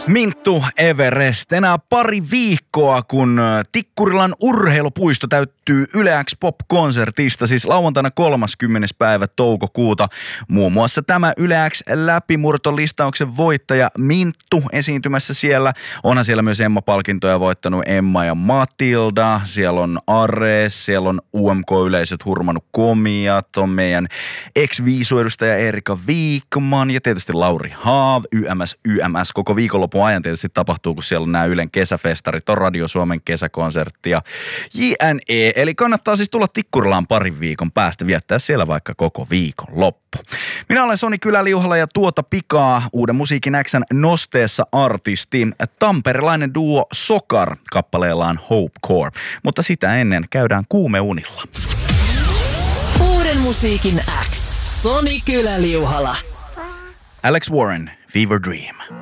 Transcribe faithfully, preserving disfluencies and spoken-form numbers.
Minttu Everest. Enää pari viikkoa, kun Tikkurilan urheilupuisto täyttyy Yle X Pop-konsertista, siis lauantaina kolmaskymmenes päivä toukokuuta. Muun muassa tämä Yle X läpimurtolistauksen voittaja Minttu esiintymässä siellä. Onhan siellä myös Emma-palkintoja voittanut Emma ja Matilda. Siellä on Ares, siellä on U M K-yleisöt hurmannut komiat, on meidän ex-viisuedustaja Erika Viikman ja tietysti Lauri Haav, Y M S, Y M S koko viikonlopun ajan tietysti tapahtuu, kun siellä on nämä Ylen kesäfestarit, on Radio Suomen kesäkonsertti ja J N E. Eli kannattaa siis tulla Tikkurilaan parin viikon päästä, viettää siellä vaikka koko viikon loppu. Minä olen Soni Kyläliuhala ja tuota pikaa uuden Musiikin X:n nosteessa artisti, tamperelainen duo Sokar kappaleellaan Hope Core. Mutta sitä ennen käydään kuumeunilla. Uuden Musiikin X, Soni Kyläliuhala. Alex Warren, Fever Dream.